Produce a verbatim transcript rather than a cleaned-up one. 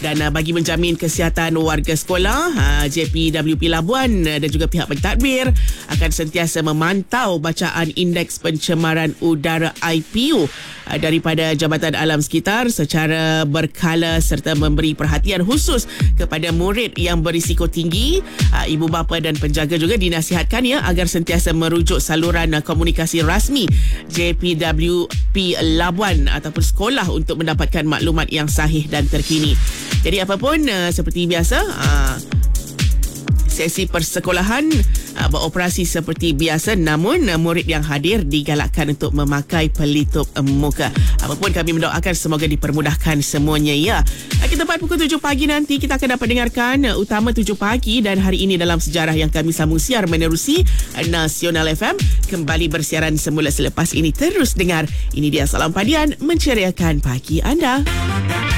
Dan uh, bagi menjamin kesihatan warga sekolah, uh, J P W P Labuan uh, dan juga pihak pentadbir akan sentiasa memantau bacaan indeks pencemaran udara I P U uh, daripada Jabatan Alam Sekitar secara berkala serta memberi perhatian khusus kepada murid yang berisiko tinggi. Uh, ibu bapa dan penjaga juga dinasihatkan ya agar sentiasa merujuk saluran uh, komunikasi rasmi J P W P Labuan ataupun sekolah untuk mendapatkan maklumat yang sahih dan terkini. Jadi apapun uh, seperti biasa, uh, sesi persekolahan uh, beroperasi seperti biasa, namun uh, murid yang hadir digalakkan untuk memakai pelitup uh, muka. Apapun kami mendoakan semoga dipermudahkan semuanya ya. Uh, kita tepat pukul tujuh pagi nanti kita akan dapat dengarkan uh, Utama tujuh Pagi, dan hari ini dalam sejarah yang kami sambung siar menerusi uh, Nasional F M kembali bersiaran semula. Selepas ini terus dengar, ini dia Salam Padian menceriakan pagi anda.